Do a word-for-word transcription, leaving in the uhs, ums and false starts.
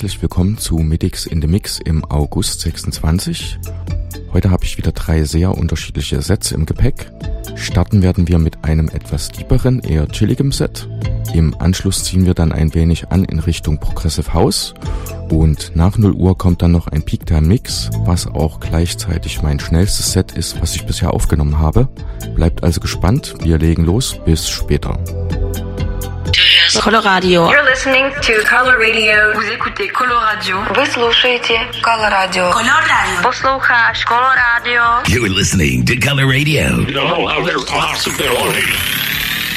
herzlich willkommen zu Midix in the Mix im August sechsundzwanzig. Heute habe ich wieder drei sehr unterschiedliche Sets im Gepäck. Starten werden wir mit einem etwas deeperen, eher chilligem Set. Im Anschluss ziehen wir dann ein wenig an in Richtung Progressive House. Und nach null Uhr kommt dann noch ein Peak Time Mix, was auch gleichzeitig mein schnellstes Set ist, was ich bisher aufgenommen habe. Bleibt also gespannt, wir legen los, bis später. Coloradio. You're listening to Color Radio. Vous écoutez Coloradio. Вы слушаете Color Radio. Coloradio. Послушаешь Color Radio. You're listening to Color Radio. No other possibility.